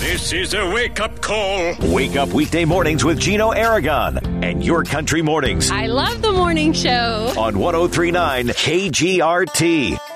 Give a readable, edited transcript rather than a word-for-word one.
This is a wake-up call. Wake up weekday mornings with Gino Aragon and Your Country Mornings I love the morning show. on 103.9 KGRT.